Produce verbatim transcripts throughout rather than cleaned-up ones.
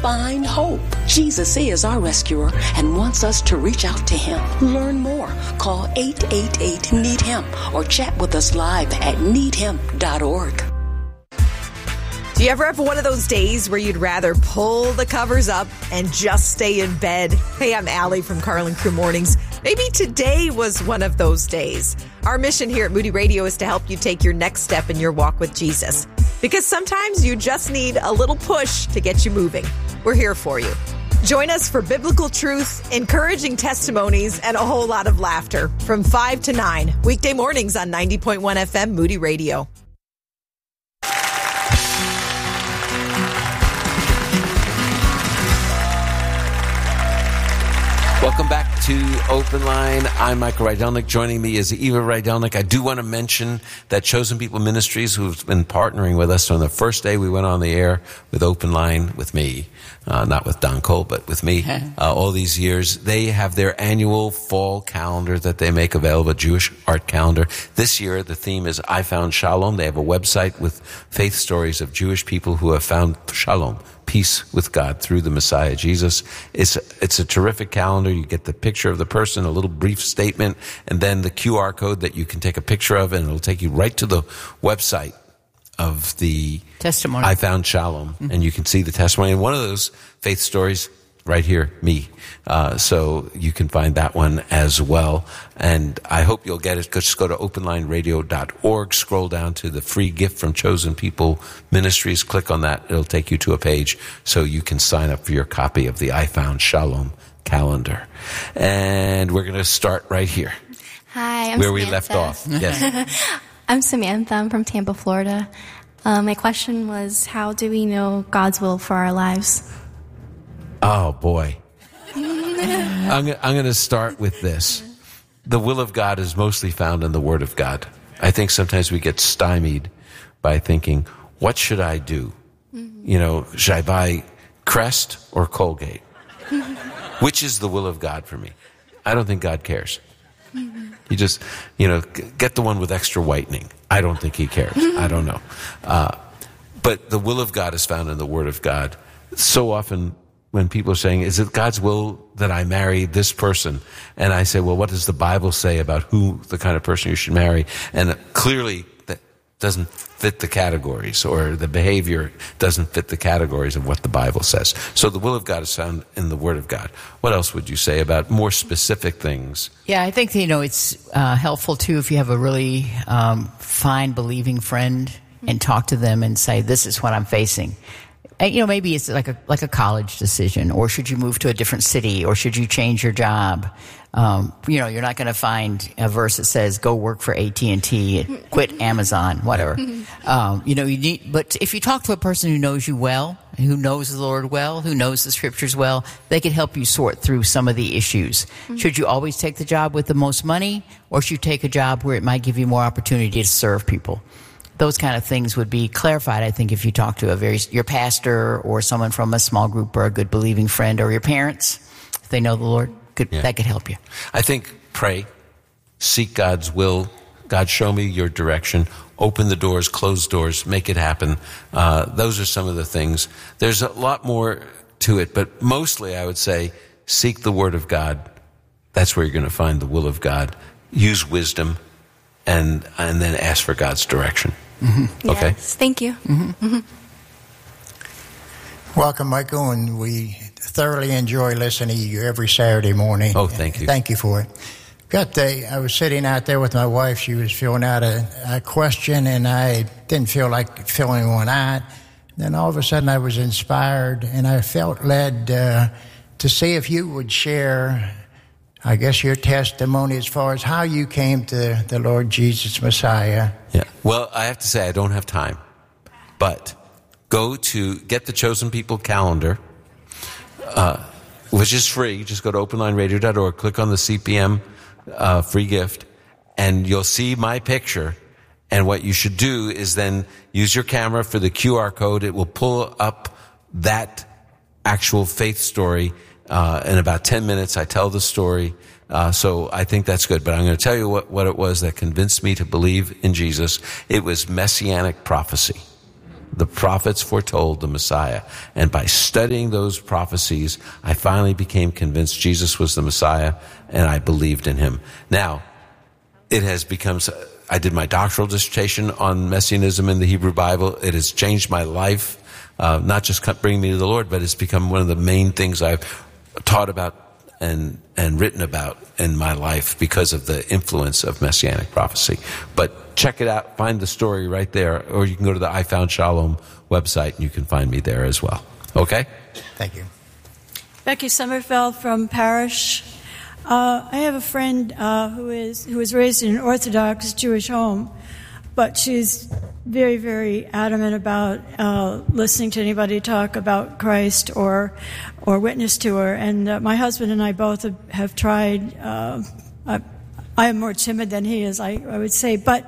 find hope. Jesus is our rescuer and wants us to reach out to him. Learn more. Call eight eight eight, need him or chat with us live at need him dot org. Do you ever have one of those days where you'd rather pull the covers up and just stay in bed? Hey, I'm Allie from Carlin Crew Mornings. Maybe today was one of those days. Our mission here at Moody Radio is to help you take your next step in your walk with Jesus. Because sometimes you just need a little push to get you moving. We're here for you. Join us for biblical truth, encouraging testimonies, and a whole lot of laughter from five to nine. Weekday mornings on ninety point one F M Moody Radio. Welcome back to Open Line. I'm Michael Rydelnik. Joining me is Eva Rydelnik. I do want to mention that Chosen People Ministries, who've been partnering with us from the first day we went on the air with Open Line, with me, uh, not with Don Cole, but with me, uh, all these years. They have their annual fall calendar that they make available, a Jewish art calendar. This year, the theme is I Found Shalom. They have a website with faith stories of Jewish people who have found Shalom, peace with God through the Messiah, Jesus. It's, it's a terrific calendar. You get the picture of the person, a little brief statement, and then the Q R code that you can take a picture of, and it'll take you right to the website of the testimony. I Found Shalom, mm-hmm. and you can see the testimony. And one of those faith stories, right here, me. Uh, so you can find that one as well. And I hope you'll get it. Just go to open line radio dot org, scroll down to the free gift from Chosen People Ministries. Click on that. It'll take you to a page so you can sign up for your copy of the I Found Shalom calendar. And we're going to start right here. Hi, I'm Where Samantha. we left off. Yes. I'm Samantha. I'm from Tampa, Florida. Uh, my question was, how do we know God's will for our lives? Oh, boy. I'm, I'm going to start with this. The will of God is mostly found in the Word of God. I think sometimes we get stymied by thinking, what should I do? Mm-hmm. You know, should I buy Crest or Colgate? Which is the will of God for me? I don't think God cares. Mm-hmm. He just, you know, get the one with extra whitening. I don't think he cares. I don't know. Uh, but the will of God is found in the Word of God. So often when people are saying, is it God's will that I marry this person? And I say, well, what does the Bible say about who the kind of person you should marry? And clearly that doesn't fit the categories, or the behavior doesn't fit the categories of what the Bible says. So the will of God is found in the Word of God. What else would you say about more specific things? Yeah, I think, you know, it's uh, helpful, too, if you have a really um, fine, believing friend and talk to them and say, this is what I'm facing. And, you know, maybe it's like a like a college decision, or should you move to a different city, or should you change your job? Um, you know, you're not going to find a verse that says go work for A T and T, quit Amazon, whatever. Um, you know, you need. But if you talk to a person who knows you well, who knows the Lord well, who knows the Scriptures well, they can help you sort through some of the issues. Mm-hmm. Should you always take the job with the most money, or should you take a job where it might give you more opportunity to serve people? Those kind of things would be clarified, I think, if you talk to a very your pastor or someone from a small group or a good believing friend, or your parents, if they know the Lord. Could, yeah. That could help you. I think pray, seek God's will. God, show me your direction. Open the doors, close doors, make it happen. Uh, those are some of the things. There's a lot more to it, but mostly I would say seek the Word of God. That's where you're going to find the will of God. Use wisdom, and and then ask for God's direction. Mm-hmm. Okay? Yes, thank you. Mm-hmm. Mm-hmm. Welcome, Michael, and we thoroughly enjoy listening to you every Saturday morning. Oh, thank you. Thank you for it. Got the, I was sitting out there with my wife. She was filling out a, a question, and I didn't feel like filling one out. Then all of a sudden I was inspired, and I felt led uh, to see if you would share, I guess, your testimony as far as how you came to the Lord Jesus Messiah. Yeah. Well, I have to say I don't have time, but go to get the Chosen People calendar, uh, which is free. Just go to open line radio dot org, click on the C P M uh, free gift, and you'll see my picture. And what you should do is then use your camera for the Q R code. It will pull up that actual faith story. Uh, in about ten minutes, I tell the story. Uh, so I think that's good. But I'm going to tell you what, what it was that convinced me to believe in Jesus. It was messianic prophecy. The prophets foretold the Messiah. And by studying those prophecies, I finally became convinced Jesus was the Messiah, and I believed in him. Now, it has become, I did my doctoral dissertation on Messianism in the Hebrew Bible. It has changed my life, uh, not just bringing me to the Lord, but it's become one of the main things I've taught about and and written about in my life because of the influence of Messianic prophecy. But check it out, find the story right there, or you can go to the I Found Shalom website and you can find me there as well. Okay? Thank you. Becky Sommerfeld from Parish. Uh, I have a friend uh, who is who was raised in an Orthodox Jewish home, but she's very, very adamant about uh, listening to anybody talk about Christ or or witness to her. And uh, my husband and I both have, have tried. Uh, I, I am more timid than he is, I, I would say. But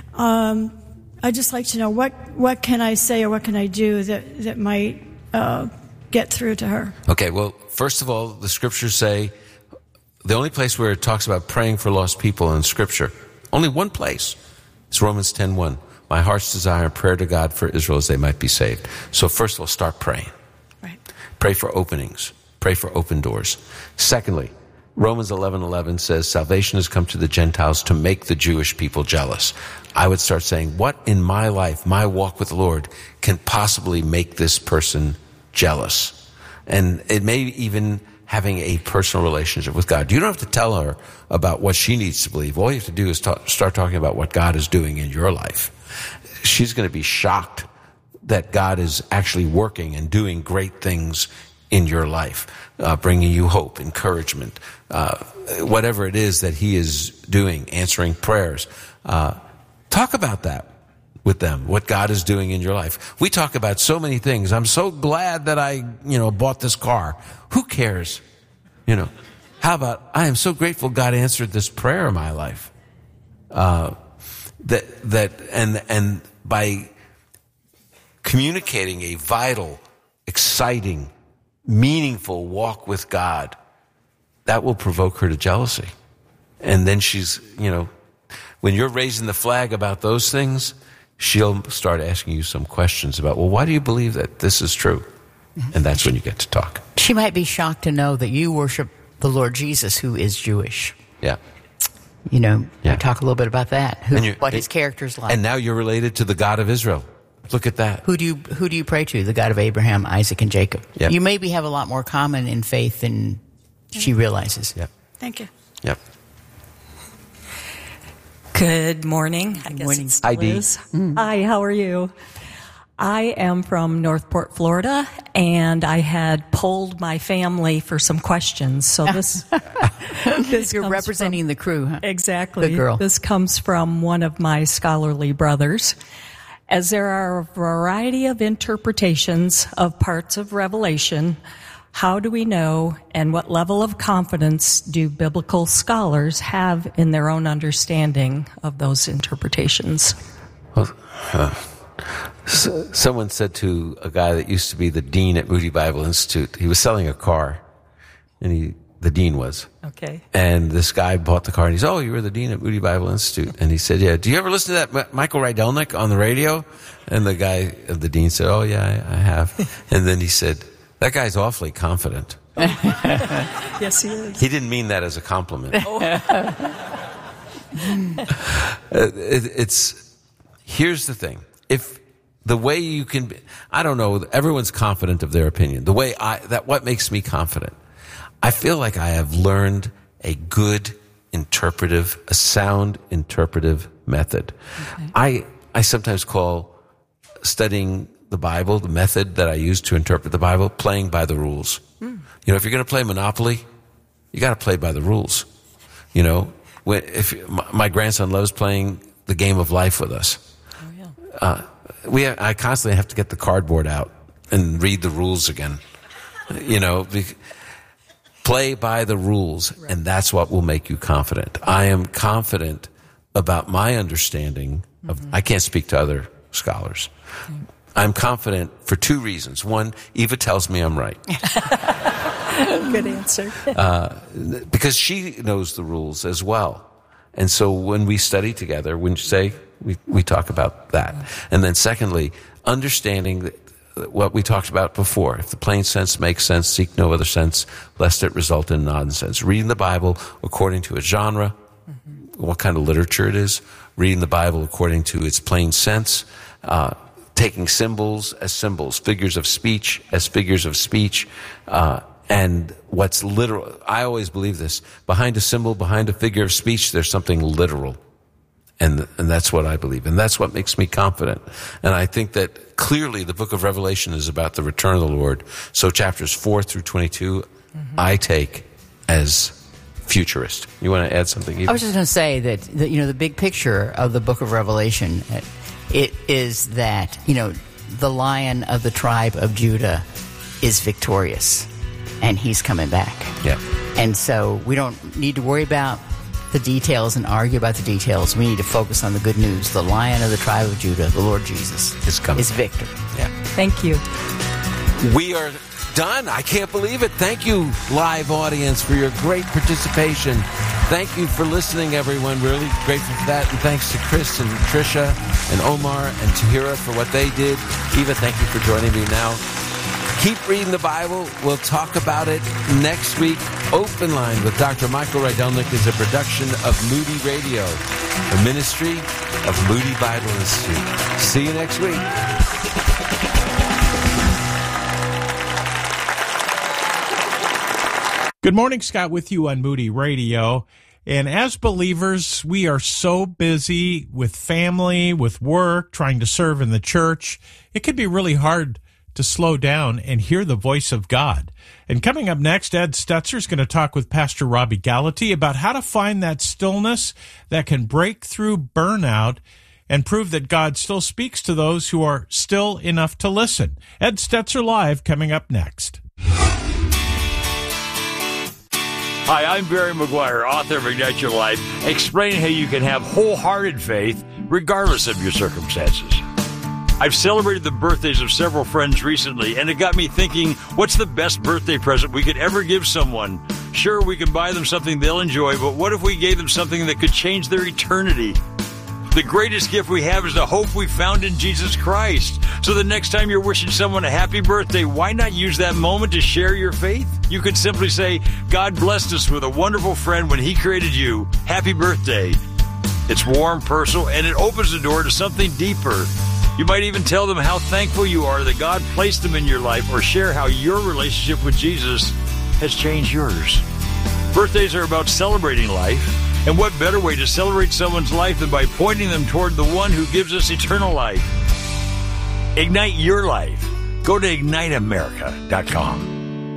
um, I'd just like to know what, what can I say or what can I do that, that might uh, get through to her. Okay, well, first of all, the scriptures say the only place where it talks about praying for lost people in Scripture, only one place, it's Romans ten one. My heart's desire and prayer to God for Israel is they might be saved. So first of all, start praying. Right. Pray for openings. Pray for open doors. Secondly, Romans eleven eleven says salvation has come to the Gentiles to make the Jewish people jealous. I would start saying, what in my life, my walk with the Lord, can possibly make this person jealous? And it may even having a personal relationship with God. You don't have to tell her about what she needs to believe. All you have to do is ta- start talking about what God is doing in your life. She's going to be shocked that God is actually working and doing great things in your life, uh, bringing you hope, encouragement, uh, whatever it is that he is doing, answering prayers. Uh, talk about that with them, what God is doing in your life. We talk about so many things. I'm so glad that I, you know, bought this car. Who cares? You know, how about, I am so grateful God answered this prayer in my life. Uh, that, that, and, and by communicating a vital, exciting, meaningful walk with God, that will provoke her to jealousy. And then she's, you know, when you're raising the flag about those things, she'll start asking you some questions about, well, why do you believe that this is true? And that's when you get to talk. She might be shocked to know that you worship the Lord Jesus, who is Jewish. Yeah. You know, Yeah. talk a little bit about that. Who, And you- what his character's like. And now you're related to the God of Israel. Look at that. Who do you who do you pray to? The God of Abraham, Isaac, and Jacob. Yep. You maybe have a lot more common in faith than she realizes. Yep. Thank you. Yep. Good morning. I guess morning. it still Hi, Dee. is. Hi, how are you? I am from Northport, Florida, and I had polled my family for some questions. So this, this You're comes representing from- the crew, huh? Exactly. Good girl. This comes from one of my scholarly brothers. As there are a variety of interpretations of parts of Revelation, how do we know and what level of confidence do biblical scholars have in their own understanding of those interpretations? Well, uh, so, someone said to a guy that used to be the dean at Moody Bible Institute, he was selling a car, and he, the dean was. Okay. And this guy bought the car, and he said, oh, you were the dean at Moody Bible Institute. And he said, yeah, do you ever listen to that M- Michael Rydelnik on the radio? And the guy, the dean said, oh, yeah, I, I have. And then he said, that guy's awfully confident. Yes, he is. He didn't mean that as a compliment. it, it's, here's the thing. If the way you can be, I don't know, everyone's confident of their opinion. The way I, that what makes me confident. I feel like I have learned a good interpretive, a sound interpretive method. Okay. I, I sometimes call studying the Bible, the method that I use to interpret the Bible, playing by the rules. Mm. You know, if you're going to play Monopoly, you got to play by the rules. You know, when, if my, my grandson loves playing the game of life with us. Oh, yeah. Uh, we, have, I constantly have to get the cardboard out and read the rules again. You know, because, play by the rules, right. And that's what will make you confident. I am confident about my understanding of, mm-hmm. I can't speak to other scholars. Mm-hmm. I'm confident for two reasons. One, Eva tells me I'm right. Good answer. uh, because she knows the rules as well. And so when we study together, wouldn't you say, we, we talk about that. And then secondly, understanding that what we talked about before. If the plain sense makes sense, seek no other sense, lest it result in nonsense. Reading the Bible according to a genre, mm-hmm. what kind of literature it is. Reading the Bible according to its plain sense. Uh, taking symbols as symbols, figures of speech as figures of speech. Uh, and what's literal. I always believe this. Behind a symbol, behind a figure of speech, there's something literal. And and that's what I believe. And that's what makes me confident. And I think that clearly the book of Revelation is about the return of the Lord. So chapters four through twenty-two, mm-hmm. I take as futurist. You want to add something? Eva? I was just going to say that, that, you know, the big picture of the book of Revelation, it is that, you know, the Lion of the tribe of Judah is victorious. And he's coming back. Yeah. And so we don't need to worry about the details and argue about the details. We need to focus on the good news. The Lion of the tribe of Judah, the Lord Jesus, is coming. Is victor. Yeah. Thank you. We are done. I can't believe it. Thank you, live audience, for your great participation. Thank you for listening, everyone. Really grateful for that. And thanks to Chris and Tricia and Omar and Tahira for what they did. Eva, thank you for joining me now. Keep reading the Bible. We'll talk about it next week. Open Line with Doctor Michael Rydelnik is a production of Moody Radio, a ministry of Moody Bible Institute. See you next week. Good morning, Scott, with you on Moody Radio. And as believers, we are so busy with family, with work, trying to serve in the church. It can be really hard to slow down and hear the voice of God. And coming up next, Ed Stetzer is going to talk with Pastor Robbie Gallaty about how to find that stillness that can break through burnout and prove that God still speaks to those who are still enough to listen. Ed Stetzer Live coming up next. Hi, I'm Barry McGuire, author of Ignite Your Life, explaining how you can have wholehearted faith regardless of your circumstances. I've celebrated the birthdays of several friends recently, and it got me thinking, what's the best birthday present we could ever give someone? Sure, we can buy them something they'll enjoy, but what if we gave them something that could change their eternity? The greatest gift we have is the hope we found in Jesus Christ. So the next time you're wishing someone a happy birthday, why not use that moment to share your faith? You could simply say, God blessed us with a wonderful friend when He created you. Happy birthday. It's warm, personal, and it opens the door to something deeper. You might even tell them how thankful you are that God placed them in your life, or share how your relationship with Jesus has changed yours. Birthdays are about celebrating life, and what better way to celebrate someone's life than by pointing them toward the one who gives us eternal life? Ignite your life. Go to ignite america dot com.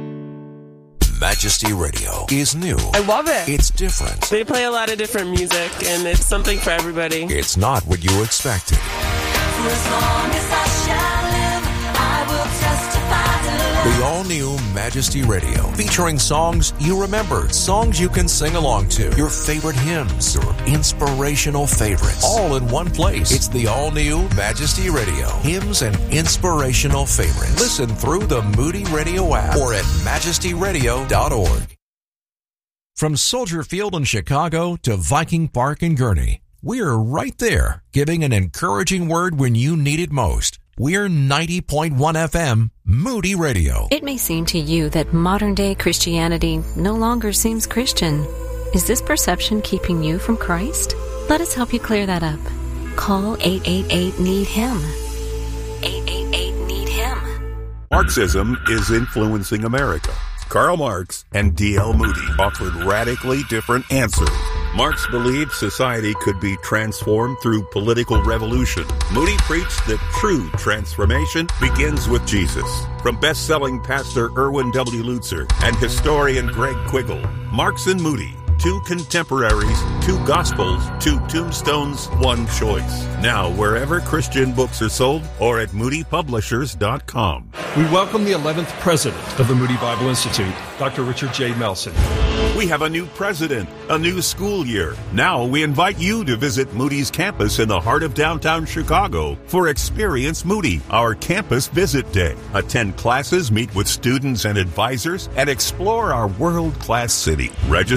Majesty Radio is new. I love it. It's different. They play a lot of different music, and it's something for everybody. It's not what you expected. For as long as I shall live, I will testify to love. The all-new Majesty Radio, featuring songs you remember, songs you can sing along to, your favorite hymns, your inspirational favorites, all in one place. It's the all-new Majesty Radio, hymns and inspirational favorites. Listen through the Moody Radio app or at majesty radio dot org. From Soldier Field in Chicago to Viking Park in Gurnee, we're right there, giving an encouraging word when you need it most. We're ninety point one F M, Moody Radio. It may seem to you that modern-day Christianity no longer seems Christian. Is this perception keeping you from Christ? Let us help you clear that up. Call eight eight eight, need him. eight eight eight, need him. Marxism is influencing America. Karl Marx and D L Moody offered radically different answers. Marx believed society could be transformed through political revolution. Moody preached that true transformation begins with Jesus. From best-selling pastor Erwin W. Lutzer and historian Greg Quiggle, Marx and Moody, two contemporaries, two gospels, two tombstones, one choice. Now, wherever Christian books are sold or at moody publishers dot com. We welcome the eleventh president of the Moody Bible Institute, Doctor Richard J. Melson. We have a new president, a new school year. Now we invite you to visit Moody's campus in the heart of downtown Chicago for Experience Moody, our campus visit day. Attend classes, meet with students and advisors, and explore our world-class city. Register for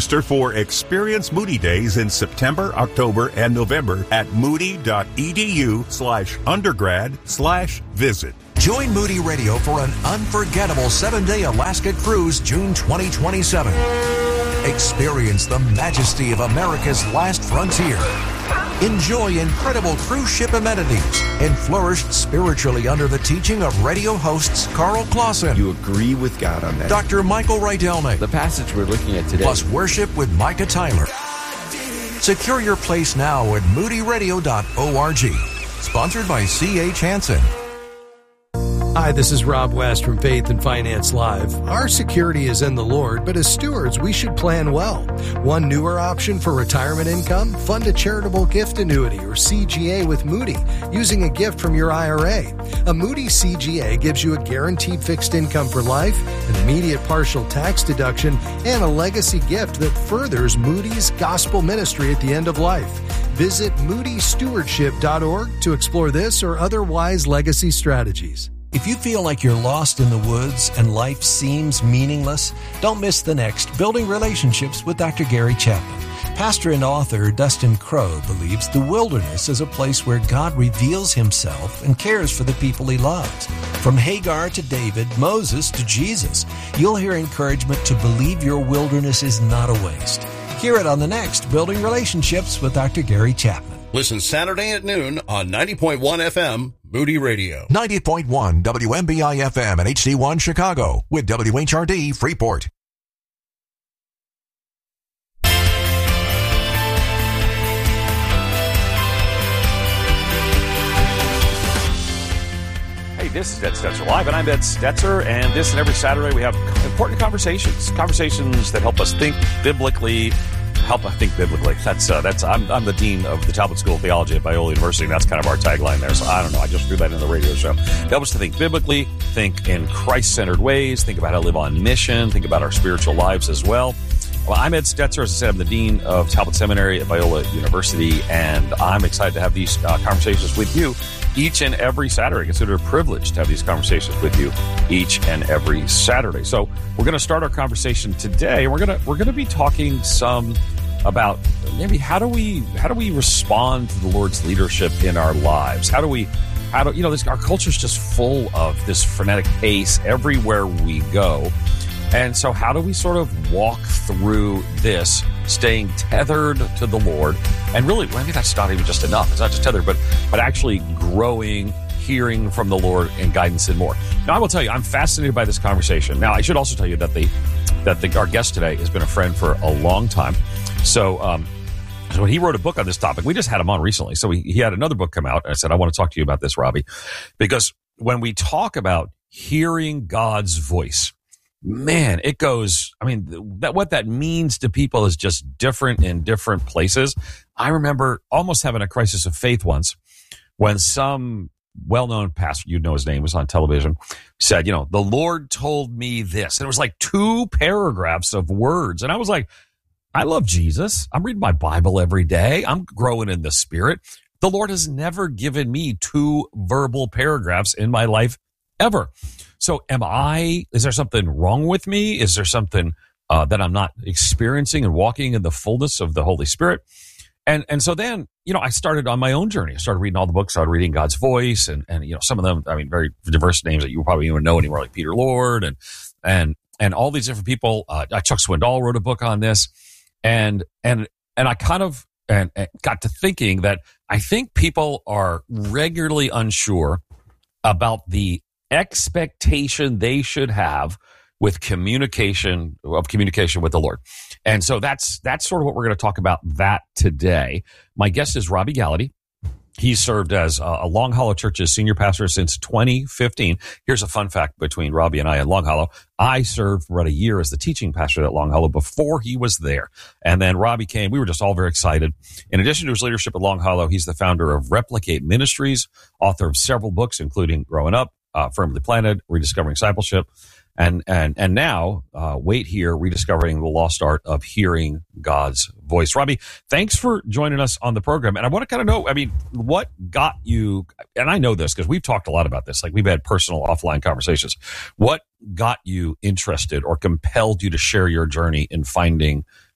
or experience Moody Days in September, October, and November at moody.edu slash undergrad slash visit. Join Moody Radio for an unforgettable seven-day Alaska cruise June twenty twenty-seven. Experience the majesty of America's last frontier. Enjoy incredible cruise ship amenities and flourish spiritually under the teaching of radio hosts Carl Clausen. You agree with God on that. Doctor Michael Rydelnik. The passage we're looking at today. Plus worship with Micah Tyler. Secure your place now at moody radio dot org. Sponsored by C H Hansen. Hi, this is Rob West from Faith and Finance Live. Our security is in the Lord, but as stewards, we should plan well. One newer option for retirement income? Fund a charitable gift annuity or C G A with Moody using a gift from your I R A. A Moody C G A gives you a guaranteed fixed income for life, an immediate partial tax deduction, and a legacy gift that furthers Moody's gospel ministry at the end of life. Visit moody stewardship dot org to explore this or other wise legacy strategies. If you feel like you're lost in the woods and life seems meaningless, don't miss the next Building Relationships with Doctor Gary Chapman. Pastor and author Dustin Crowe believes the wilderness is a place where God reveals himself and cares for the people he loves. From Hagar to David, Moses to Jesus, you'll hear encouragement to believe your wilderness is not a waste. Hear it on the next Building Relationships with Doctor Gary Chapman. Listen Saturday at noon on ninety point one F M, Moody Radio. ninety point one W M B I F M and H D one Chicago with W H R D Freeport. Hey, this is Ed Stetzer Live, and I'm Ed Stetzer, and this and every Saturday we have important conversations, conversations that help us think biblically, help us think biblically. That's uh, that's I'm I'm the dean of the Talbot School of Theology at Biola University, and that's kind of our tagline there. So I don't know, I just threw that in the radio show. Help us to think biblically, think in Christ-centered ways, think about how to live on mission, think about our spiritual lives as well. Well, I'm Ed Stetzer. As I said, I'm the dean of Talbot Seminary at Biola University, and I'm excited to have these uh, conversations with you each and every Saturday. I consider it a privilege to have these conversations with you each and every Saturday. So we're going to start our conversation today, and we're going to we're going to be talking some about maybe how do we how do we respond to the Lord's leadership in our lives? How do we how do you know this? Our culture is just full of this frenetic pace everywhere we go. And so how do we sort of walk through this, staying tethered to the Lord? And really, maybe that's not even just enough. It's not just tethered, but but actually growing, hearing from the Lord and guidance and more. Now, I will tell you, I'm fascinated by this conversation. Now, I should also tell you that the that the, our guest today has been a friend for a long time. So, um, so when he wrote a book on this topic, we just had him on recently. So he, he had another book come out. And I said, I want to talk to you about this, Robbie, because when we talk about hearing God's voice, man, it goes, I mean, that what that means to people is just different in different places. I remember almost having a crisis of faith once when some well-known pastor, you'd know his name, was on television, said, you know, the Lord told me this. And it was like two paragraphs of words. And I was like, I love Jesus. I'm reading my Bible every day. I'm growing in the Spirit. The Lord has never given me two verbal paragraphs in my life ever. So am I, is there something wrong with me? Is there something uh, that I'm not experiencing and walking in the fullness of the Holy Spirit? And and so then, you know, I started on my own journey. I started reading all the books. I started reading God's Voice, and, and you know, some of them, I mean, very diverse names that you probably even know anymore, like Peter Lord and and and all these different people. Uh, Chuck Swindoll wrote a book on this. And and and I kind of and, and got to thinking that I think people are regularly unsure about the expectation they should have with communication of communication with the Lord. And so that's that's sort of what we're going to talk about that today. My guest is Robbie Gallaty. He's served as a Long Hollow Church's senior pastor since twenty fifteen. Here's a fun fact between Robbie and I at Long Hollow. I served for about a year as the teaching pastor at Long Hollow before he was there. And then Robbie came. We were just all very excited. In addition to his leadership at Long Hollow, he's the founder of Replicate Ministries, author of several books, including Growing Up, uh, Firmly Planted, Rediscovering Discipleship, and and and now, uh, wait here, Rediscovering the Lost Art of Hearing God's Voice. Robbie, thanks for joining us on the program. And I want to kind of know, I mean, what got you, and I know this because we've talked a lot about this, like we've had personal offline conversations. What got you interested or compelled you to share your journey in finding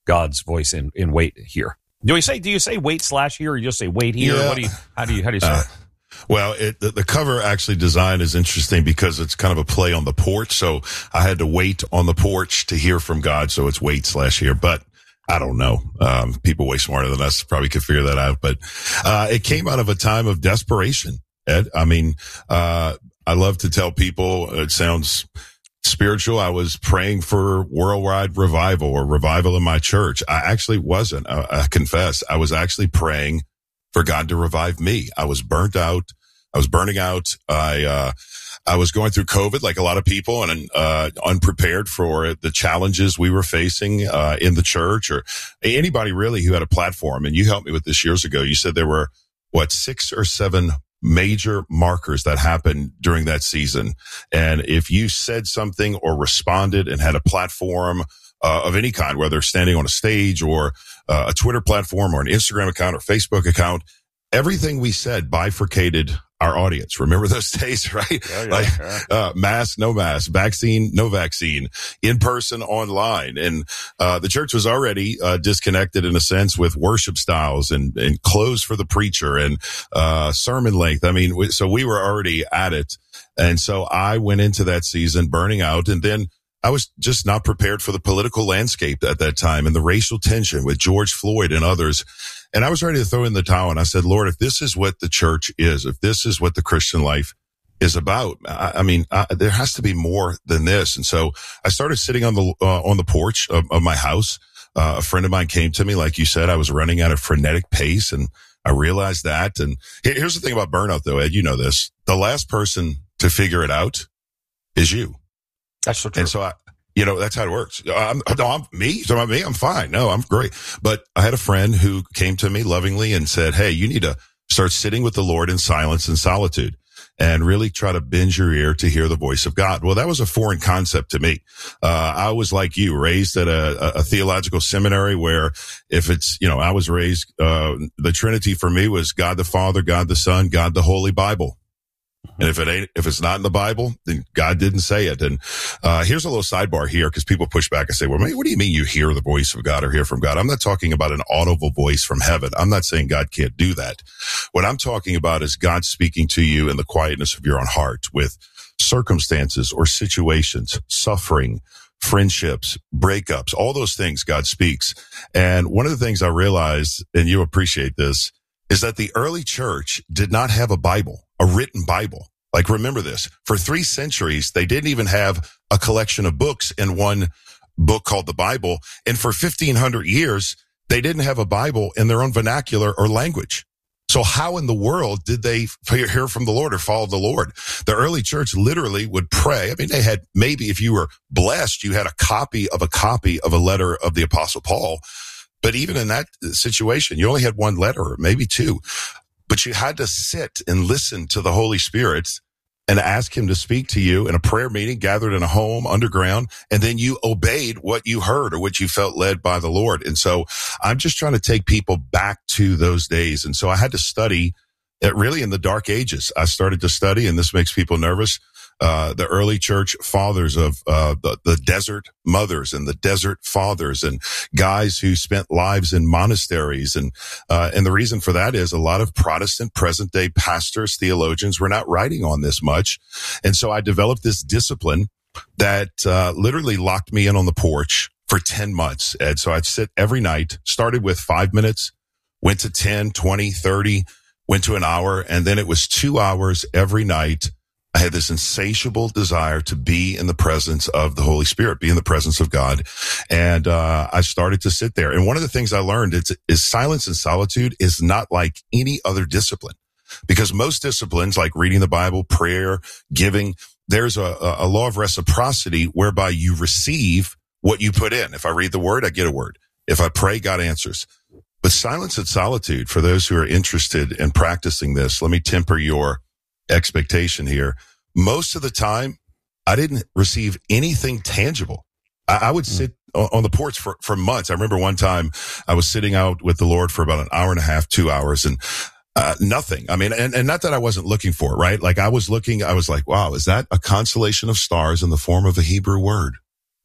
God's voice in, in wait here. Do you say do you say wait slash here, or you just say wait here? Yeah. What do you how do you how do you say Uh, it? Well, it, the, the cover actually design is interesting because it's kind of a play on the porch. So I had to wait on the porch to hear from God. So it's wait slash here, but I don't know. Um, people way smarter than us probably could figure that out, but, uh, it came out of a time of desperation, Ed. I mean, uh, I love to tell people it sounds spiritual. I was praying for worldwide revival or revival in my church. I actually wasn't. I, I confess. I was actually praying for God to revive me. I was burnt out. I was burning out. I, uh, I was going through COVID like a lot of people and, uh, unprepared for the challenges we were facing, uh, in the church or anybody really who had a platform. And you helped me with this years ago. You said there were, what, six or seven major markers that happened during that season. And if you said something or responded and had a platform, Uh, of any kind, whether standing on a stage or uh, a Twitter platform or an Instagram account or Facebook account, everything we said bifurcated our audience. Remember those days, right? Yeah, yeah, like yeah. Uh, mask, no mask, vaccine, no vaccine, in person, online. And uh, the church was already uh, disconnected in a sense with worship styles and, and clothes for the preacher and uh, sermon length. I mean, we, so we were already at it. And so I went into that season burning out, and then I was just not prepared for the political landscape at that time and the racial tension with George Floyd and others. And I was ready to throw in the towel. And I said, Lord, if this is what the church is, if this is what the Christian life is about, I, I mean, I, there has to be more than this. And so I started sitting on the, uh, on the porch of, of my house. Uh, a friend of mine came to me. Like you said, I was running at a frenetic pace, and I realized that. And here's the thing about burnout though, Ed, you know this, the last person to figure it out is you. That's so true. And so I, you know, that's how it works. I'm, no, I'm me. So about me, I'm fine. No, I'm great. But I had a friend who came to me lovingly and said, hey, you need to start sitting with the Lord in silence and solitude and really try to bend your ear to hear the voice of God. Well, that was a foreign concept to me. Uh, I was like you, raised at a, a theological seminary where if it's, you know, I was raised, uh, the Trinity for me was God the Father, God the Son, God the Holy Bible. And if it ain't, if it's not in the Bible, then God didn't say it. And, uh, here's a little sidebar here because people push back and say, well, man, what do you mean you hear the voice of God or hear from God? I'm not talking about an audible voice from heaven. I'm not saying God can't do that. What I'm talking about is God speaking to you in the quietness of your own heart with circumstances or situations, suffering, friendships, breakups, all those things God speaks. And one of the things I realized, and you appreciate this, is that the early church did not have a Bible, a written Bible. Like, remember this, for three centuries, they didn't even have a collection of books in one book called the Bible. And for fifteen hundred years, they didn't have a Bible in their own vernacular or language. So how in the world did they hear from the Lord or follow the Lord? The early church literally would pray. I mean, they had, maybe if you were blessed, you had a copy of a copy of a letter of the Apostle Paul. But even in that situation, you only had one letter, or maybe two, but you had to sit and listen to the Holy Spirit and ask him to speak to you in a prayer meeting gathered in a home underground. And then you obeyed what you heard or what you felt led by the Lord. And so I'm just trying to take people back to those days. And so I had to study it really in the dark ages. I started to study, and this makes people nervous, Uh, the early church fathers of, uh, the, the desert mothers and the desert fathers and guys who spent lives in monasteries. And, uh, and the reason for that is a lot of Protestant present day pastors, theologians were not writing on this much. And so I developed this discipline that, uh, literally locked me in on the porch for ten months, Ed. So I'd sit every night, started with five minutes, went to ten, twenty, thirty, went to an hour, and then it was two hours every night. I had this insatiable desire to be in the presence of the Holy Spirit, be in the presence of God. And, uh, I started to sit there. And one of the things I learned is, is silence and solitude is not like any other discipline, because most disciplines like reading the Bible, prayer, giving, there's a, a law of reciprocity whereby you receive what you put in. If I read the word, I get a word. If I pray, God answers. But silence and solitude, for those who are interested in practicing this, let me temper your expectation here. Most of the time, I didn't receive anything tangible. I, I would sit on the porch for, for months. I remember one time I was sitting out with the Lord for about an hour and a half, two hours, and uh, nothing. I mean, and, and not that I wasn't looking for it, right? Like I was looking, I was like, wow, is that a constellation of stars in the form of a Hebrew word?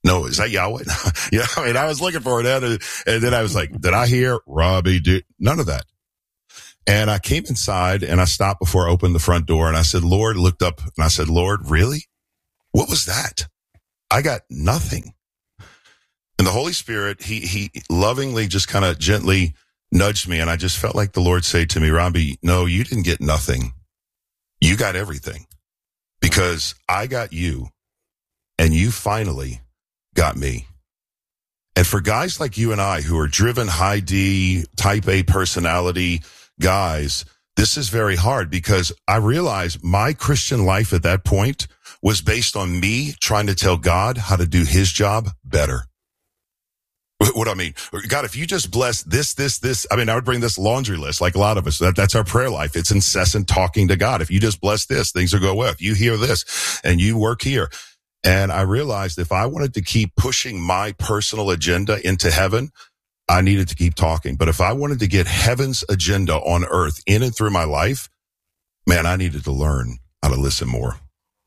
No, is that Yahweh? Yeah, I mean, I was looking for it. And, and then I was like, did I hear Robbie do none of that? And I came inside and I stopped before I opened the front door and I said, Lord, looked up and I said, Lord, really? What was that? I got nothing. And the Holy Spirit, he, he lovingly just kind of gently nudged me. And I just felt like the Lord say to me, Robbie, no, you didn't get nothing. You got everything because I got you and you finally got me. And for guys like you and I who are driven high D, type A personality guys, this is very hard because I realized my Christian life at that point was based on me trying to tell God how to do his job better. What I mean, God, if you just bless this, this, this, I mean, I would bring this laundry list like a lot of us. That, that's our prayer life. It's incessant talking to God. If you just bless this, things will go well. If you hear this and you work here. And I realized if I wanted to keep pushing my personal agenda into heaven, I needed to keep talking. But if I wanted to get heaven's agenda on earth in and through my life, man, I needed to learn how to listen more.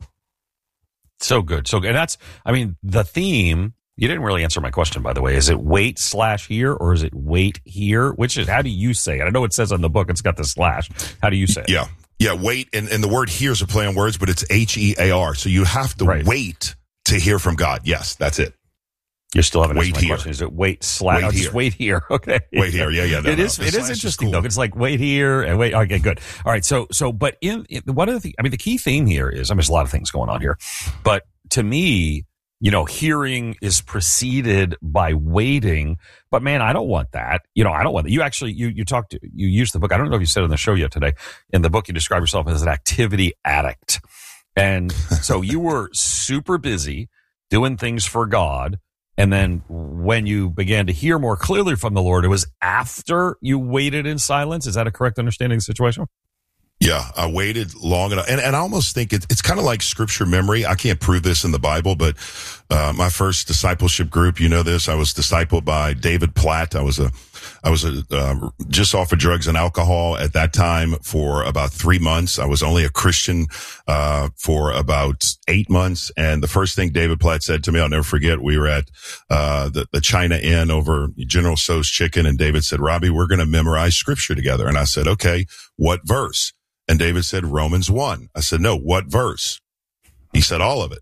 So good. So good. And that's, I mean, the theme, you didn't really answer my question, by the way. Is it wait slash here or is it wait here? Which is, how do you say it? I know it says on the book, it's got the slash. How do you say it? Yeah. Yeah. Wait. And, and the word here is a play on words, but it's H E A R. So you have to right. wait to hear from God. Yes, that's it. You still haven't wait answered my here. question. Is it wait slash? Wait oh, here. just wait here. Okay. Wait here. Yeah, yeah. No, it no. is. The It is interesting is cool. though. It's like wait here and wait. Okay, good. All right. So, so, but in, in one of the, I mean, the key theme here is, I mean, there's a lot of things going on here, but to me, you know, hearing is preceded by waiting. But man, I don't want that. You know, I don't want that. You actually, you you talked, you used the book. I don't know if you said it on the show yet today. In the book, you describe yourself as an activity addict, and so you were super busy doing things for God. And then when you began to hear more clearly from the Lord, it was after you waited in silence. Is that a correct understanding of the situation? Yeah, I waited long enough. And, and I almost think it, it's kind of like scripture memory. I can't prove this in the Bible, but uh, my first discipleship group, you know this, I was discipled by David Platt. I was a, I was a, uh, just off of drugs and alcohol at that time for about three months. I was only a Christian uh for about eight months. And the first thing David Platt said to me, I'll never forget, we were at uh the, the China Inn over General Tso's Chicken. And David said, Robbie, we're going to memorize scripture together. And I said, okay, what verse? And David said, Romans one. I said, no, what verse? He said, all of it.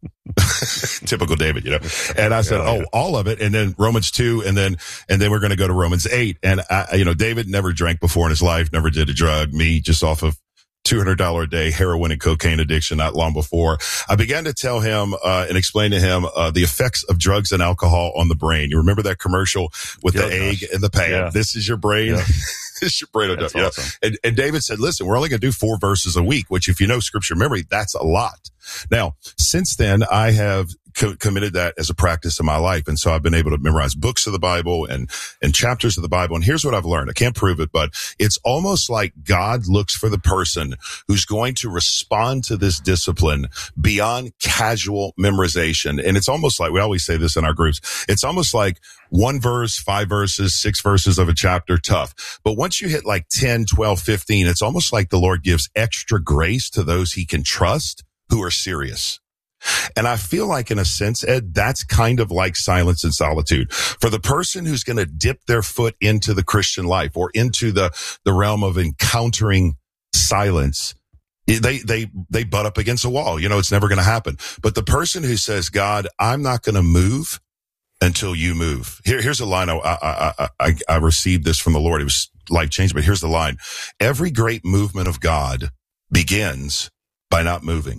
Typical David, you know. And I said, oh, all of it. And then Romans two. And then, and then we're going to go to Romans eight. And I, you know, David never drank before in his life, never did a drug. Me, just off of two hundred dollars a day heroin and cocaine addiction not long before. I began to tell him uh, and explain to him uh, the effects of drugs and alcohol on the brain. You remember that commercial with yeah, the egg gosh. in the pan? Yeah. This is your brain. Yeah. This is your brain. That's yeah. awesome. And, and David said, listen, we're only going to do four verses a week, which if you know scripture memory, that's a lot. Now, since then, I have co- committed that as a practice in my life. And so I've been able to memorize books of the Bible and, and chapters of the Bible. And here's what I've learned. I can't prove it, but it's almost like God looks for the person who's going to respond to this discipline beyond casual memorization. And it's almost like, we always say this in our groups, it's almost like one verse, five verses, six verses of a chapter, tough. But once you hit like ten, twelve, fifteen, it's almost like the Lord gives extra grace to those he can trust who are serious. And I feel like in a sense, Ed, that's kind of like silence and solitude. For the person who's going to dip their foot into the Christian life or into the, the realm of encountering silence, they, they, they butt up against a wall. You know, it's never going to happen. But the person who says, God, I'm not going to move until you move. Here, here's a line. I, I, I, I received this from the Lord. It was life changing, but here's the line. Every great movement of God begins by not moving.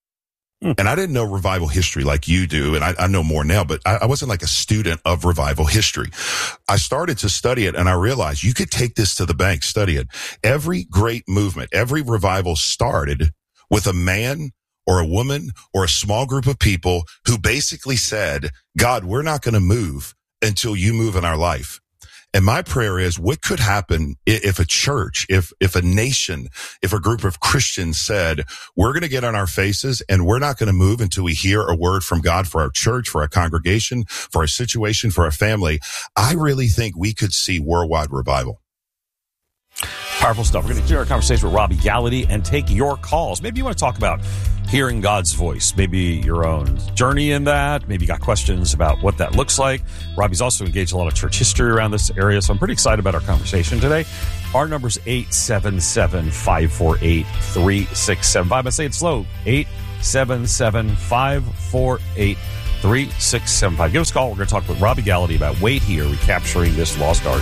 Hmm. And I didn't know revival history like you do. And I, I know more now, but I, I wasn't like a student of revival history. I started to study it and I realized you could take this to the bank, study it. Every great movement, every revival started with a man or a woman or a small group of people who basically said, God, we're not going to move until you move in our life. And my prayer is, what could happen if a church, if, if a nation, if a group of Christians said, we're going to get on our faces and we're not going to move until we hear a word from God for our church, for our congregation, for our situation, for our family. I really think we could see worldwide revival. Powerful stuff. We're going to continue our conversation with Robbie Gallaty and take your calls. Maybe you want to talk about hearing God's voice, maybe your own journey in that. Maybe you got questions about what that looks like. Robbie's also engaged a lot of church history around this area, so I'm pretty excited about our conversation today. Our number is eight seven seven, five four eight, three six seven five. I say it slow, eight seven seven, five four eight, three six seven five. Give us a call. We're going to talk with Robbie Gallaty about Wait Here, recapturing this lost art.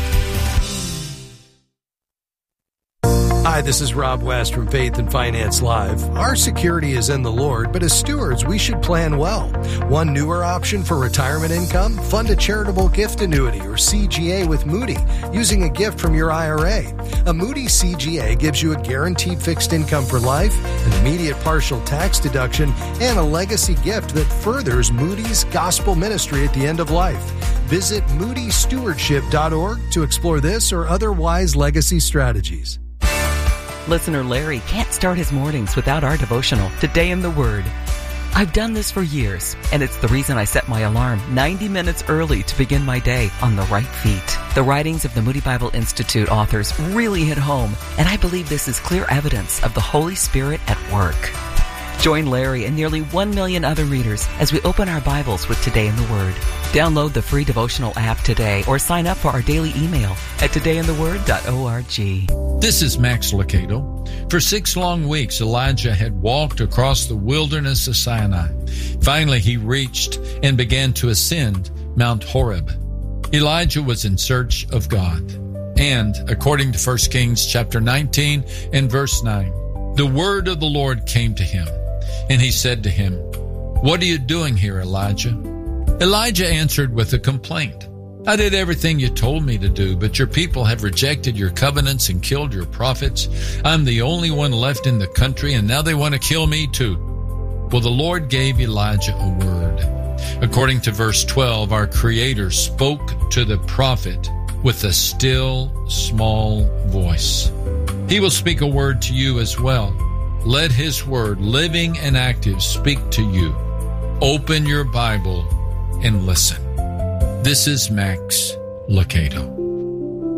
Hi, this is Rob West from Faith and Finance Live. Our security is in the Lord, but as stewards, we should plan well. One newer option for retirement income? Fund a charitable gift annuity or C G A with Moody using a gift from your I R A. A Moody C G A gives you a guaranteed fixed income for life, an immediate partial tax deduction, and a legacy gift that furthers Moody's gospel ministry at the end of life. Visit moody stewardship dot org to explore this or other wise legacy strategies. Listener Larry can't start his mornings without our devotional, Today in the Word. I've done this for years, and it's the reason I set my alarm ninety minutes early to begin my day on the right feet. The writings of the Moody Bible Institute authors really hit home, and I believe this is clear evidence of the Holy Spirit at work. Join Larry and nearly one million other readers as we open our Bibles with Today in the Word. Download the free devotional app today or sign up for our daily email at today in the word dot org. This is Max Lucado. For six long weeks, Elijah had walked across the wilderness of Sinai. Finally, he reached and began to ascend Mount Horeb. Elijah was in search of God. And, according to First Kings chapter nineteen and verse nine, the word of the Lord came to him, and he said to him, "What are you doing here, Elijah?" Elijah answered with a complaint. "I did everything you told me to do, but your people have rejected your covenants and killed your prophets. I'm the only one left in the country, and now they want to kill me too." Well, the Lord gave Elijah a word. According to verse twelve, our Creator spoke to the prophet with a still, small voice. He will speak a word to you as well. Let His word, living and active, speak to you. Open your Bible and listen. This is Max Lucado.